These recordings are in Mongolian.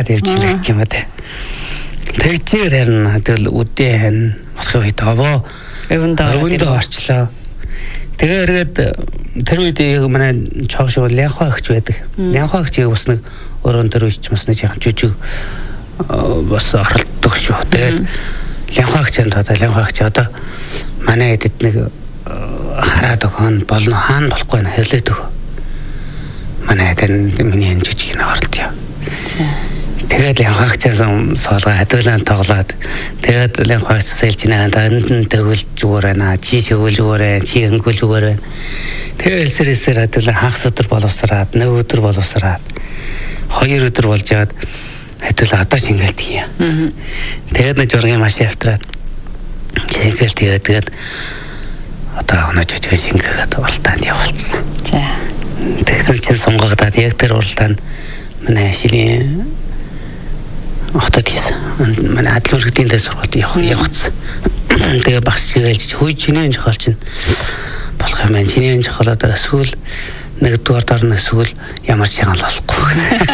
явж юм аа. Тэгчээр харин тэгэл үдээ хань болохын үед аваа өвөндөө орчлоо. Тэгээд тэр үед манай чогшоо лянхаа өгч байдаг. Лянхаа өгч бас нэг өрөөнд төр үеч бас нэг жижиг бас оролддог шүү. Тэгээд лянхаа өгч одоо манай эдэд нэг хараад өгөн болно хаана болохгүй нэ хэлээд өг. Манай эдэд миний энэ жижиг нэг оролдё. Тэгээд лянхаагчаасан соолгоо хадуулан тоглоод тэгээд лянхаагч сэлж наа энд нь тэгвэл зүгээр байна. Чи тэгвэл зүгээр байна. Чи өнгөл зүгээр байна. Тэгээд сэрээсээр хадуулан хагас өдөр боловсраад нэг өдөр боловсраад 2 өдөр болж яад хадуулан одоо шингээл тгийе. Тэгээд нэг жургийн машин автраад шингээл тэгээд одоо оноо жижиг шингээгээд уралдаанд явуулсан. За. Тэгсэн чинь сунгагдаад яг тэр уралдаанд манай шилийн хотод хийсэн. Манай адлын иргэдийн дэс сургалт явахсан. Тэгээ багш чигэлж хүй чиний жохол чинь болох юм байна. Чиний жохолоод эсвэл нэгдүгээр дарна эсвэл ямар ч шагнал болохгүй.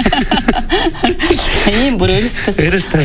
Ийм бүр өрөстөс.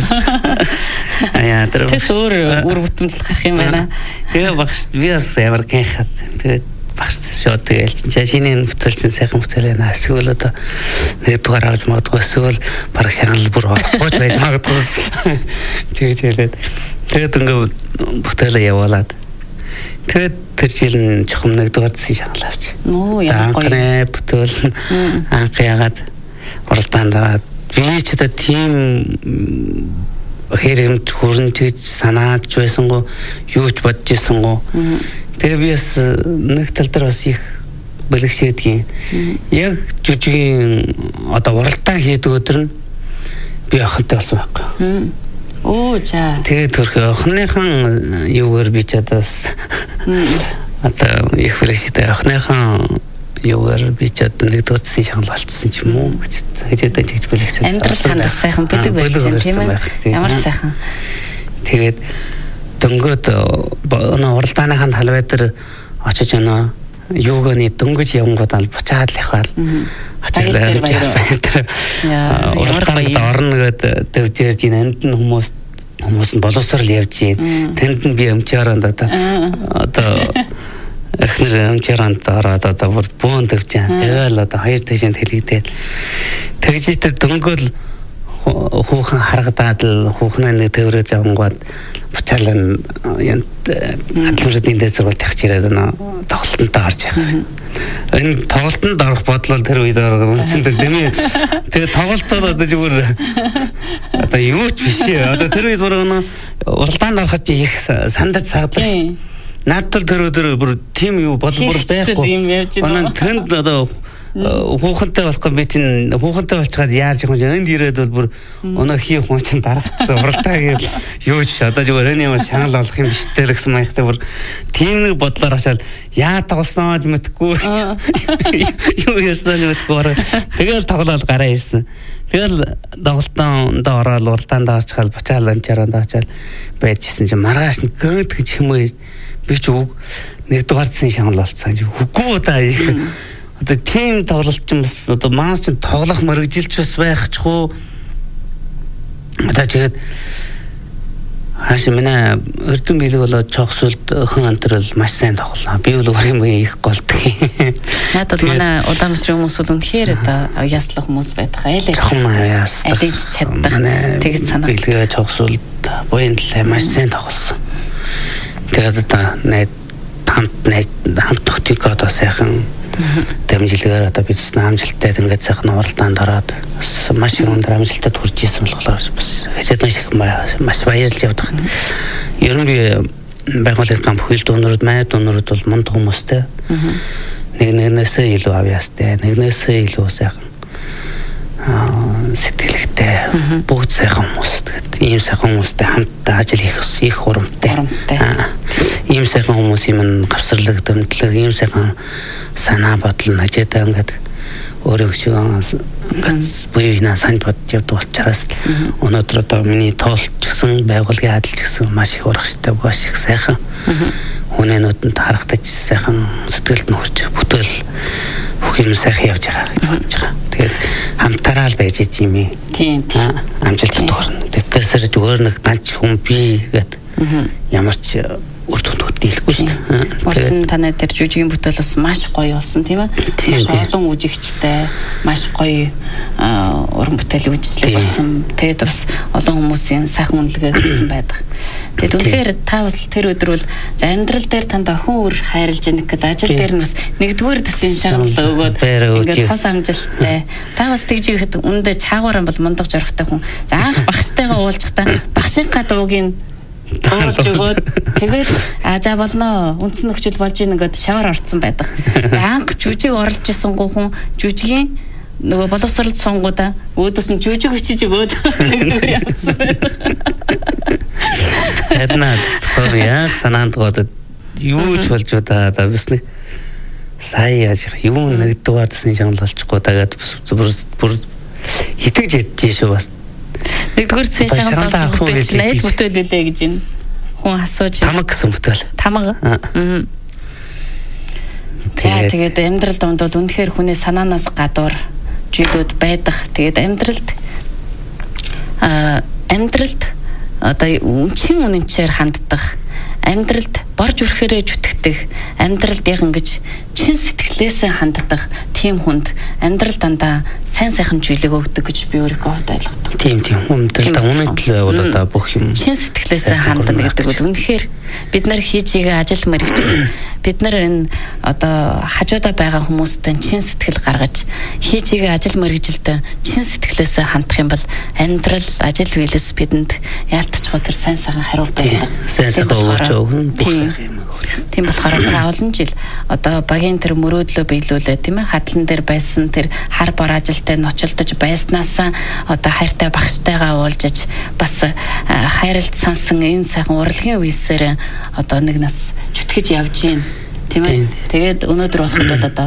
Аяа тэр өөр бүтэмжлэл гарах юм байна. Тэгээ багш би бас ямар гэнхад тэгээд багш шууд тэгээл чиний бүтэл чинь сайхан бүтэл байна. Эсвэл одоо нэгдүгээр авч магадгүй эсвэл баг шагнал бүр болохгүй байж магадгүй. Тэгэж хэлээд тэгээд ингээ бүтээлээ явуулаад тэгээд тэр жил нь чухам нэгдүгээр засгийн шагнал авч. Яа гоё. Бүтэл анх ягаад уралдаанд дараад би ч одоо тийм хэрэмж хөрөнж санаадж байсангүй юу ч бодож байсангүй. Тэгээ би бас нэг тал дээр бас их бэлгшээдгийн. Яг жүжигийн одоо уралдаан хийдэг өдөр нь би охинтой болсон байхгүй. Оо за. Тэгээд төрхөө охиныхан юугаар би ч одоо их бэлгшээтэй охиныхан юугаар би ч одоо нэг дуудсан шагнал болцсон ч юм уу гэж тэгж бэлгсэн. Амьдрал сандас сайхан бэлэг байж юм тийм ээ. Ямар сайхан. Тэгээд дөнгөд уралдааныхаа талбай дээр очиж оноо юуганы дөнгөж явангууд ал буцаад лахвал очиж баяр. Уралдаанд орно гэд дэвжэрж энд нь хүмүүс нь боловсрал явж гин. Тэнд нь би өмчөөрөнд одоо эхнэр өмчөөрөнд ороод одоо бүүн дэвж гин. Тэгэл одоо хоёр ташинд хэлэгдээд тэгж тэр дөнгөд хүүхэн харагдаад л хүүхнээ нэг төврөө завангууд буцаалан адлын дэс сургалт авч ирээд тоглолтонтой орж байгаа. Энэ тоглолтонд орох бодлол тэр үед үнцэнтэй тийм ээ. Тэгээ тоглолтод одоо зүгээр одоо юу ч биш ээ. Одоо тэр үед уралдаанд ороход их сандаж сагдаг шүү. Надад тэр өдөр бүр тийм юу бодол бүр байхгүй. Тэнд одоо хүүхэнтэй болох би чинь хүүхэнтэй болчиход яаж юм энд ирээд бол бүр өнөө хийх хүн чинь дарагдсан уралдаа гэвэл юу ч одоо зүгээр энэ ямар шанал олох юм биш дээ гэсэн маягтай бүр тийм нэг бодлоор хашаал яа тоглосноо ч мэдгүй юу ярьснаа мэдгүй тэгэл тоглоод гараа ирсэн. Тэгэл тоглолтоонд ороод уралдаанд орчихвол буцаал амчаараа очиад байжсэн чинь маргааш нь гэнт гэж юм уу би ч үг нэгдүгээр засгийн шагнал болцсон үгүй удаа их одоо тийм тоглолт ч бас одоо маань ч тоглох мөрөгжилч бас байхчгүй. Одоо тэгээд хаашаа манай өрдөн билэг болоод чогсолд хэн антрал маш сайн тоглолоо. Би бол өөр юм их голддог. Надад манай удаамсрын хүмүүс бол үнэхээр одоо яслах хүмүүс байдаг. Алиж чаддаг. Тэгж санаа. Билгээ чогсолд буянлаа маш сайн тоглосон. Тэгээд одоо хамт тогтикод сайхан дамжилгаар одоо бид амжилттай ингээд сайхан уралдаанд ороод маш их өндөр амжилтад хүрч ирсэн болохоор бас хэсэд маш баярлж явдаг. Ер нь би байгууллагын бүхэл донорууд бол мунд хүмүүстэй. Нэгнээсээ илүү авьяастай, нэгнээсээ илүү сайхан сэтгэлэгтэй бүгд сайхан хүмүүс. Тэгээд ийм сайхан хүмүүстэй хамтдаа ажил хийх их хурамтай. Ийм сайхан хүмүүс юм гавсарлаг дэмтлэг, ийм сайхан санаа бодол нажидаа ингээд өөрөө шиг ингээд буйна санд бодож явдаг учраас өнөөдөр одоо миний тоолч гэсэн байгууллагын адилч гэсэн маш их урагштай маш их сайхан хүнэнүүдэнд харагдаж сайхан сэтгэлд нөхөрч бүтээл бүх юм сайхан явж байгаа гэж бодож байгаа. Тэгээд хамтараа л байж ийм юм. Тийм. Амжилттай тохирно. Тэгэхээр зүгээр нэг ганц хүн би гэдэг ямар ч үр дүнд дийлэхгүй шүү дээ. Болсон танай дээр жүжигийн бүтээл бас маш гоё болсон тийм ээ. Маш олон үжигчтэй, маш гоё уран бүтээл үйлчлэг болсон. Тэгээд бас олон хүмүүсийн сайхан үнэлгээ хийсэн байдаг. Тэгээд үнэхээр та бас тэр өдөр бол амьдрал дээр танд охин үр хайрлж яах гэдэг ажил дээр нь бас нэгдүгээр дэсийн шаналл өгөөд ингээд хос амжилттай. Та бас тэгж ихэд үндэ чаагаараа бол мундаг жорхтой хүн. Анх багштайгаа уулзахдаа багшийнхаа дуугийн дуулж өгөөд тэгээд за болно үндсэн нөхцөл болж ийн ингээд шавар орцсон байдаг. Анх жүжиг орлож исэн хүн жүжигийн нөгөө боловсрол сонгуудаа өөдөөс нь жүжиг бичиж өгөөд нэгдүгээр явуулсан байдаг. Эднаа зөвхөн яг санаанд гоод юу ч болж удаа бас нэг сая яаж юу нэгдүгээр дэсний шагнал болчихгоо тагаад бүр хитгэж ядчих шүү бас. Нэгдүгээр дэсний шагнал болсон бүтээл найз бүтээл үлээ гэж юм. Хүн асууж тамаг гэсэн бүтээл. Тамаг. Тэгээд амьдрал донд бол үнэхээр хүний санаанаас гадуур зүйлүүд байдаг. Тэгээд амьдралд одоо үнчин үнэнчээр ханддаг, амьдралд борж үрхээрээ зүтгэдэг, амьдралд яг ингэж чин сэтгэлээсээ ханддаг тийм хүнд амьдрал дандаа сайн сайхан зүйлийг өгдөг гэж би өөрийгөө хувьд ойлгодог. Тийм амьдралдаа үнэтлээ бол одоо бүх юм чин сэтгэлээсээ ханддаг гэдэг бол үнэхээр бид нар хийж игээ ажил мэргэжил бид нар энэ одоо хажуудаа байгаа хүмүүстээ чин сэтгэл гаргаж хийж игээ ажил мэргэжилд чин сэтгэлээсээ хандах юм бол амьдрал ажил биелэс бидэнд яалтчгүй тэр сайн сайхан хариу байдаг. Сайн сайхан өгч өгнө бүх сайхан юм. Тийм болохоор олон жил одоо багийн тэр мөрөөдлөө биелүүлээ тийм ээ хадлан дээр байсан тэр хар бор ажилтай ночлдож байснаасаа одоо хайртай багштайгаа уулзаж бас хайрлт сансан энэ сайхан урлагийн үеисээр одоо нэг нас чүтгэж явж гин тийм ээ тэгээд өнөөдөр болоход бол одоо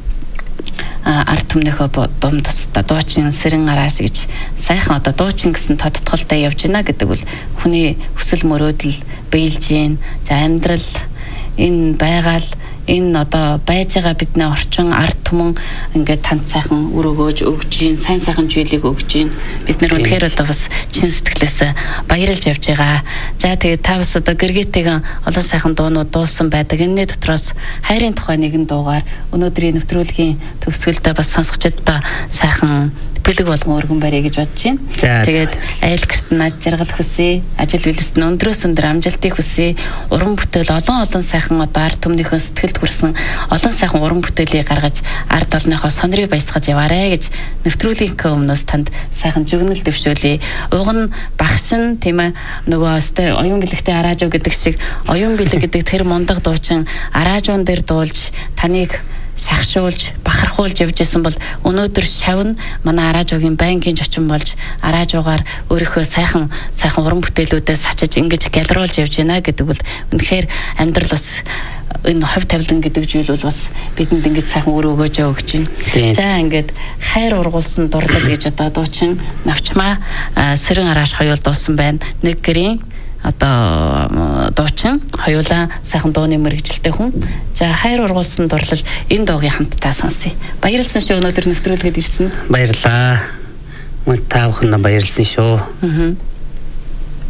арт түмнийхөө дундас дуучин сэрэн арааш гэж сайхан одоо дуучин гэсэн тодтголтой явж гинэ гэдэг бол хүний хүсэл мөрөөдөл биелж гин за амьдрал энэ байгаал энэ одоо байж байгаа бидний орчин арт түмэн ингээд танд сайхан үр өгөөж өгж гин сайн сайхан зүйлийг өгж гин бид нар үнэхээр одоо бас чин сэтгэлээс баярлж явж байгаа. За тэгээд та бас одоо гэргээтэйгэн олон сайхан дуунууд дуулсан байдаг. Энэний дотроос хайрын тухай нэгэн дуугаар өнөөдрийн нэвтрүүлгийн төгсгөлдөө бас сонсогчдод сайхан бэлэг болгон өргөн барья гэж бодож байна. Тэгээд айл гэрт нь жаргал хүсье, ажил үйлсэнд өндрөөс өндөр амжилтыг хүсье. Уран бүтээл олон сайхан одоо арт түмнийхөө сэтгэлд хүрсэн олон сайхан уран бүтээлийг гаргаж арт олонныхоо сонирыг баясгаж яваарэ гэж нэвтрүүлгийн өмнөөс танд сайхан зүгнэл дэвшүүлье. Уг нь багш нь тийм ээ нөгөө өстэй оюун бэлэгтэй араажуу гэдэг шиг оюун бэлэг гэдэг тэр мундаг дуучин араажуун дээр дуулж таныг шахшуулж бахархуулж явж исэн бол өнөөдөр шавн манай араажуугийн байнгын зочин болж араажуугаар өөрийнхөө сайхан уран бүтээлүүдээс сачиж ингэж галруулж явж байна гэдэг бол үнэхээр амьдрал бас энэ хов тавилан гэдэг зүйл бол бас бидэнд ингэж сайхан үр өгөөж өгч байна. За ингээд хайр ургуулсан дурлал гэж одоо дуучин навчмаа сэрэн арааш хоёул дуусан байна. Нэг гэрийн одоо дуучин хоёулаа сайхан дууны мэргэжилтэй хүн. За хайр ургуулсан дурлал энэ дуугийн хамтдаа сонсъё. Баярлалсан шүү өнөөдөр нэвтрүүлгээд ирсэн. Баярлаа. Мөн та бүхэн баярлсан шүү.